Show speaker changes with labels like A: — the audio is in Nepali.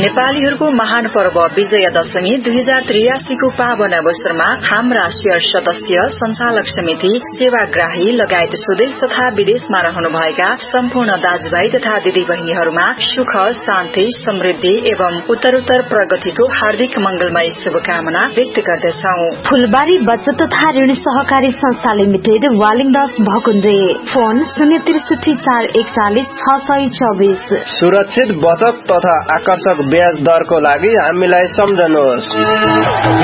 A: नेपालीहरूको महान पर्व विजया दशमी 2083 को पावन अवसरमा हाम्रा शेयर सदस्य, संचालक समिति, सेवाग्राही लगायत स्वदेश तथा विदेशमा रहनुभएका सम्पूर्ण दाजुभाइ तथा दिदी बहिनीहरूमा सुख, शान्ति, समृद्धि एवं उत्तरोत्तर प्रगतिको हार्दिक मंगलमय शुभकामना व्यक्त गर्दछौ।
B: फुलबारी बचत तथा ऋण सहकारी संस्था लिमिटेड, वालिङदास भकुण्डे। फोन 063 441 624।
C: सुरक्षित बचत तथा आकर्षक ब्याज दरको लागि हामीलाई सम्झनुहोस्।